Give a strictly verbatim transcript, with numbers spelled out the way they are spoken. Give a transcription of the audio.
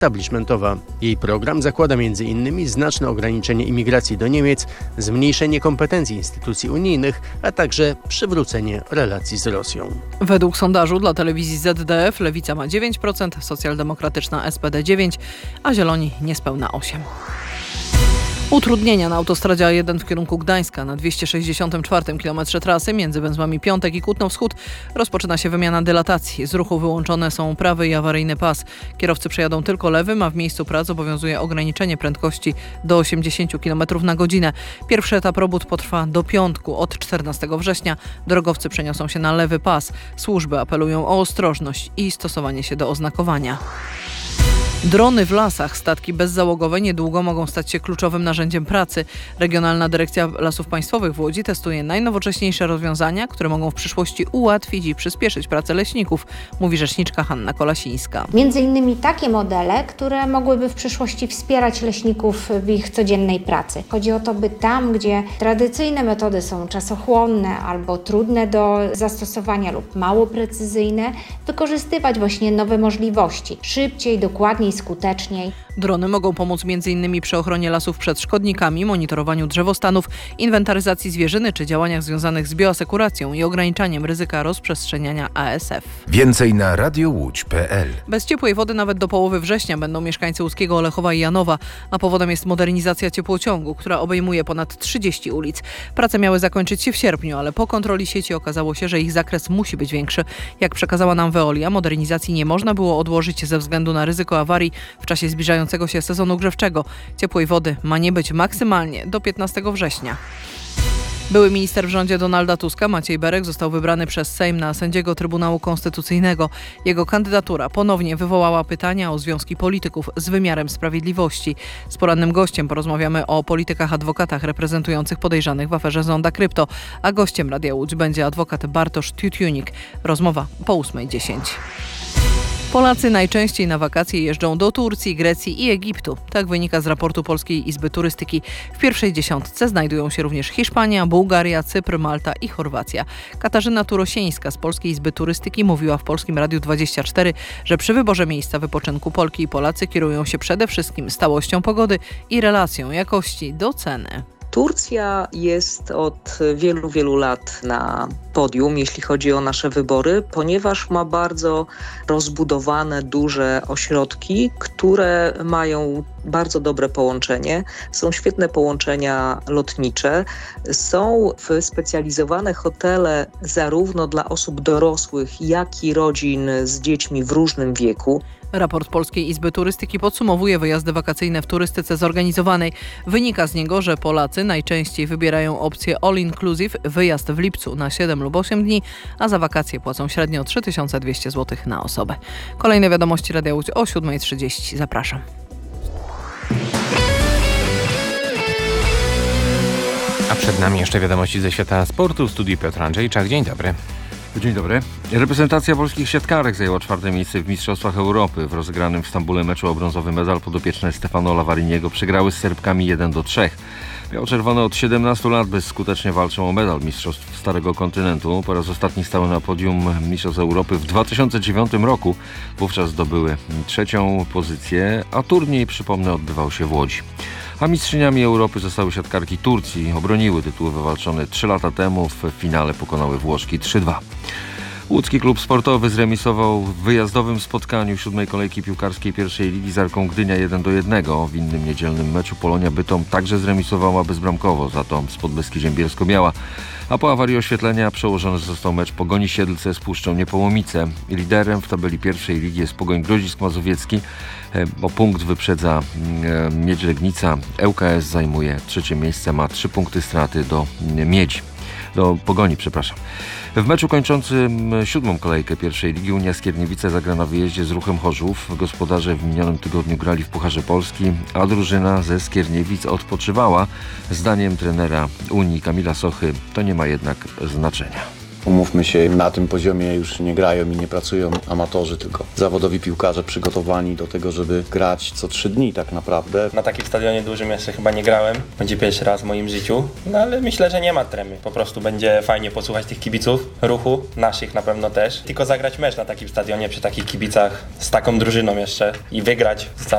establishmentowa. Jej program zakłada między innymi znaczne ograniczenie imigracji do Niemiec, zmniejszenie kompetencji instytucji unijnych, a także przywrócenie relacji z Rosją. Według sondażu dla telewizji Z D F Lewica ma dziewięć procent, Socjaldemokratyczna S P D dziewięć procent, a Zieloni niespełna osiem procent. Utrudnienia na autostradzie A jeden w kierunku Gdańska. Na dwieście sześćdziesiątym czwartym kilometrze trasy między węzłami Piątek i Kutno-Wschód rozpoczyna się wymiana dylatacji. Z ruchu wyłączone są prawy i awaryjny pas. Kierowcy przejadą tylko lewym, a w miejscu prac obowiązuje ograniczenie prędkości do osiemdziesiąt kilometrów na godzinę. Pierwszy etap robót potrwa do piątku. Od czternastego września drogowcy przeniosą się na lewy pas. Służby apelują o ostrożność i stosowanie się do oznakowania. Drony w lasach, statki bezzałogowe niedługo mogą stać się kluczowym narzędziem pracy. Regionalna Dyrekcja Lasów Państwowych w Łodzi testuje najnowocześniejsze rozwiązania, które mogą w przyszłości ułatwić i przyspieszyć pracę leśników, mówi rzeczniczka Hanna Kolasińska. Między innymi takie modele, które mogłyby w przyszłości wspierać leśników w ich codziennej pracy. Chodzi o to, by tam, gdzie tradycyjne metody są czasochłonne albo trudne do zastosowania lub mało precyzyjne, wykorzystywać właśnie nowe możliwości. Szybciej, dokładniej, skuteczniej. Drony mogą pomóc między innymi przy ochronie lasów przed szkodnikami, monitorowaniu drzewostanów, inwentaryzacji zwierzyny czy działaniach związanych z bioasekuracją i ograniczaniem ryzyka rozprzestrzeniania A S F. Więcej na radiowódź kropka p l. Bez ciepłej wody nawet do połowy września będą mieszkańcy Łódzkiego, Olechowa i Janowa, a powodem jest modernizacja ciepłociągu, która obejmuje ponad trzydzieści ulic. Prace miały zakończyć się w sierpniu, ale po kontroli sieci okazało się, że ich zakres musi być większy. Jak przekazała nam Veolia, modernizacji nie można było odłożyć ze względu na ryzyko awarii w czasie zbliżającego się sezonu grzewczego. Ciepłej wody ma nie być maksymalnie do piętnastego września. Były minister w rządzie Donalda Tuska, Maciej Berek, został wybrany przez Sejm na sędziego Trybunału Konstytucyjnego. Jego kandydatura ponownie wywołała pytania o związki polityków z wymiarem sprawiedliwości. Z porannym gościem porozmawiamy o politykach, adwokatach reprezentujących podejrzanych w aferze Zonda Krypto, a gościem Radia Łódź będzie adwokat Bartosz Tiutiunik. Rozmowa po ósmej dziesięć. Polacy najczęściej na wakacje jeżdżą do Turcji, Grecji i Egiptu. Tak wynika z raportu Polskiej Izby Turystyki. W pierwszej dziesiątce znajdują się również Hiszpania, Bułgaria, Cypr, Malta i Chorwacja. Katarzyna Turosieńska z Polskiej Izby Turystyki mówiła w Polskim Radiu dwadzieścia cztery, że przy wyborze miejsca wypoczynku Polki i Polacy kierują się przede wszystkim stałością pogody i relacją jakości do ceny. Turcja jest od wielu, wielu lat na podium, jeśli chodzi o nasze wybory, ponieważ ma bardzo rozbudowane, duże ośrodki, które mają bardzo dobre połączenie. Są świetne połączenia lotnicze, są wyspecjalizowane hotele zarówno dla osób dorosłych, jak i rodzin z dziećmi w różnym wieku. Raport Polskiej Izby Turystyki podsumowuje wyjazdy wakacyjne w turystyce zorganizowanej. Wynika z niego, że Polacy najczęściej wybierają opcję all-inclusive, wyjazd w lipcu na siedem lub osiem dni, a za wakacje płacą średnio trzy tysiące dwieście złotych na osobę. Kolejne wiadomości Radia Łódź o siódma trzydzieści. Zapraszam. A przed nami jeszcze wiadomości ze świata sportu. W studiu Piotr Andrzejczak. Dzień dobry. Dzień dobry. Reprezentacja polskich siatkarek zajęła czwarte miejsce w Mistrzostwach Europy. W rozegranym w Stambule meczu o brązowy medal podopieczne Stefano Lavariniego przegrały z Serbkami jeden do trzech. Biało-czerwone od siedemnastu lat bezskutecznie walczą o medal Mistrzostw Starego Kontynentu. Po raz ostatni stały na podium Mistrzostw Europy w dwa tysiące dziewiątym roku. Wówczas zdobyły trzecią pozycję, a turniej, przypomnę, odbywał się w Łodzi. A mistrzyniami Europy zostały siatkarki Turcji. Obroniły tytuły wywalczone trzy lata temu. W finale pokonały Włoszki trzy dwa. Łódzki klub sportowy zremisował w wyjazdowym spotkaniu siódmej kolejki piłkarskiej pierwszej ligi z Arką Gdynia jeden do jednego. W innym niedzielnym meczu Polonia Bytom także zremisowała bezbramkowo, za to z Podbeskidziem Bielsko-Biała. A po awarii oświetlenia przełożony został mecz Pogoni Siedlce z Puszczą Niepołomice. Liderem w tabeli pierwszej ligi jest Pogoń Grodzisk Mazowiecki. O punkt wyprzedza Miedź Legnica. L K S zajmuje trzecie miejsce, ma trzy punkty straty do Miedzi. Do Pogoni, przepraszam. W meczu kończącym siódmą kolejkę pierwszej ligi Unia Skierniewice zagra na wyjeździe z Ruchem Chorzów. Gospodarze w minionym tygodniu grali w Pucharze Polski, a drużyna ze Skierniewic odpoczywała. Zdaniem trenera Unii Kamila Sochy to nie ma jednak znaczenia. Umówmy się, na tym poziomie już nie grają i nie pracują amatorzy, tylko zawodowi piłkarze przygotowani do tego, żeby grać co trzy dni tak naprawdę. Na takim stadionie dużym jeszcze chyba nie grałem. Będzie pierwszy raz w moim życiu, no ale myślę, że nie ma tremy. Po prostu będzie fajnie posłuchać tych kibiców, ruchu, naszych na pewno też. Tylko zagrać mecz na takim stadionie przy takich kibicach z taką drużyną jeszcze i wygrać